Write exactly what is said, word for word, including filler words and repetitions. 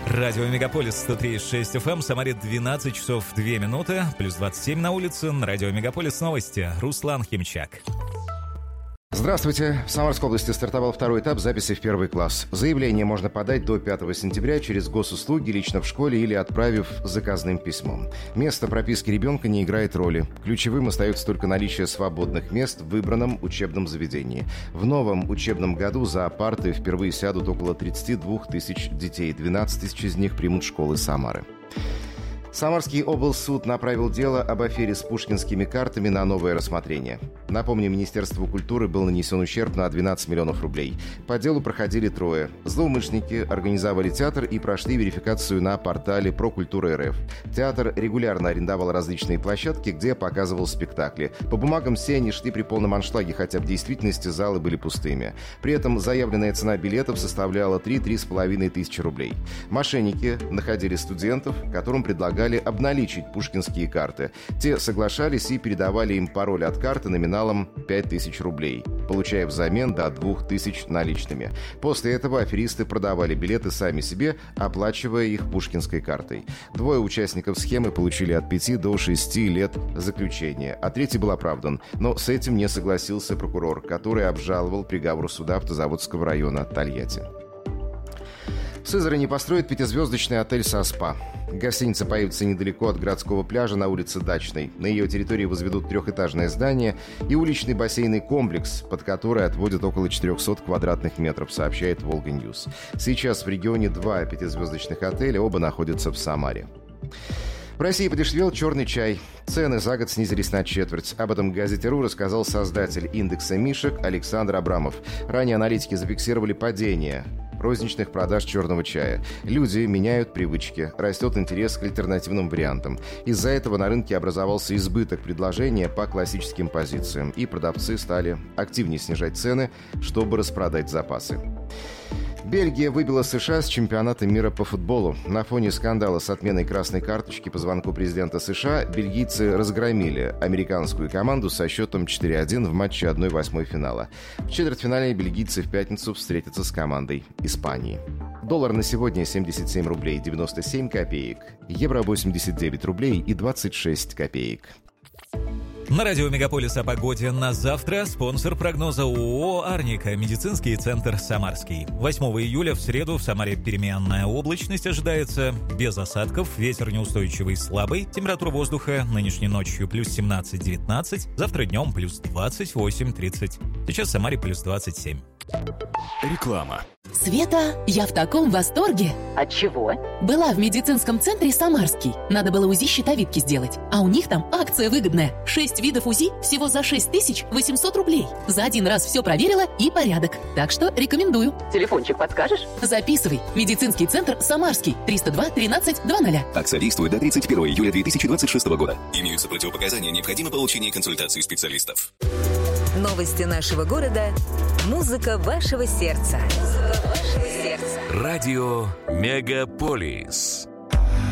Радио Мегаполис сто три и шесть эф эм, Самаре двенадцать часов две минуты, плюс двадцать семь на улице. На Радио Мегаполис новости. Руслан Химчак. Здравствуйте. В Самарской области стартовал второй этап записи в первый класс. Заявление можно подать до пятого сентября через госуслуги, лично в школе или отправив заказным письмом. Место прописки ребенка не играет роли. Ключевым остается только наличие свободных мест в выбранном учебном заведении. В новом учебном году за парты впервые сядут около тридцати двух тысяч детей. двенадцать тысяч из них примут школы Самары. Самарский облсуд направил дело об афере с пушкинскими картами на новое рассмотрение. Напомню, Министерству культуры был нанесен ущерб на двенадцать миллионов рублей. По делу проходили трое. Злоумышленники организовали театр и прошли верификацию на портале Прокультура.рф. Театр регулярно арендовал различные площадки, где показывал спектакли. По бумагам все они шли при полном аншлаге, хотя в действительности залы были пустыми. При этом заявленная цена билетов составляла три-три с половиной тысячи рублей. Мошенники находили студентов, которым предлагали обналичить пушкинские карты. Те соглашались и передавали им пароль от карты номиналом пять тысяч рублей, получая взамен до двух тысяч наличными. После этого аферисты продавали билеты сами себе, оплачивая их пушкинской картой. Двое участников схемы получили от пяти до шести лет заключения, а третий был оправдан. Но с этим не согласился прокурор, который обжаловал приговор суда Автозаводского района Тольятти. В Сызрани построят пятизвездочный отель со спа. Гостиница появится недалеко от городского пляжа на улице Дачной. На ее территории возведут трехэтажное здание и уличный бассейный комплекс, под который отводят около четырехсот квадратных метров, сообщает Волга-Ньюс. Сейчас в регионе два пятизвездочных отеля, оба находятся в Самаре. В России подешевел черный чай. Цены за год снизились на четверть. Об этом газете.ру рассказал создатель индекса Мишек Александр Абрамов. Ранее аналитики зафиксировали падение розничных продаж черного чая. Люди меняют привычки, растет интерес к альтернативным вариантам. Из-за этого на рынке образовался избыток предложения по классическим позициям, и продавцы стали активнее снижать цены, чтобы распродать запасы. Бельгия выбила США с чемпионата мира по футболу. На фоне скандала с отменой красной карточки по звонку президента США бельгийцы разгромили американскую команду со счетом четыре один в матче одна восьмая финала. В четвертьфинале бельгийцы в пятницу встретятся с командой Испании. Доллар на сегодня семьдесят семь рублей девяносто семь копеек. Евро восемьдесят девять рублей и двадцать шесть копеек. На радио Мегаполис о погоде на завтра. Спонсор прогноза ООО «Арника», медицинский центр «Самарский». восьмого июля в среду в Самаре переменная облачность ожидается, без осадков, ветер неустойчивый слабый, температура воздуха нынешней ночью плюс семнадцать девятнадцать, завтра днем плюс двадцать восемь тридцать. Сейчас в Самаре плюс двадцать семь. Реклама. Света, я в таком восторге. От чего? Была в медицинском центре «Самарский». Надо было УЗИ щитовидки сделать. А у них там акция выгодная. Шесть видов УЗИ всего за шесть тысяч восемьсот рублей. За один раз все проверила и порядок. Так что рекомендую. Телефончик подскажешь? Записывай. Медицинский центр «Самарский». триста два тринадцать двадцать. Акция действует до тридцать первого июля две тысячи двадцать шестого года. Имеются противопоказания, необходимо получение консультации специалистов. Новости нашего города. Музыка вашего сердца. Музыка вашего сердца. Радио Мегаполис.